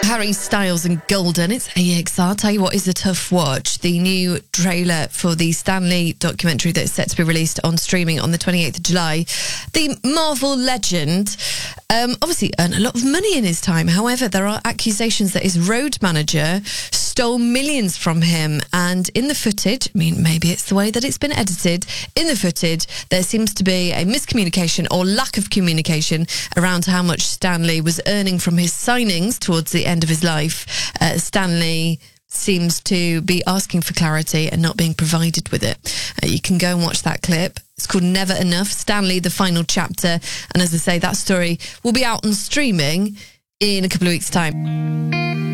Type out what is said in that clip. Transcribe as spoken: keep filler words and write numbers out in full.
Harry Styles and Golden. It's A X R. Tell you what is a tough watch. The new trailer for the Stan Lee documentary that's set to be released on streaming on the twenty-eighth of July. The Marvel legend um, obviously earned a lot of money in his time. However, there are accusations that his road manager stole millions from him. And in the footage, I mean, maybe it's the way that it's been edited. In the footage, there seems to be a miscommunication or lack of communication around how much Stan Lee was earning from his signings towards the end of his life. Uh, Stan Lee seems to be asking for clarity and not being provided with it. Uh, you can go and watch that clip. It's called Never Enough, Stan Lee, the final chapter. And as I say, that story will be out on streaming in a couple of weeks' time.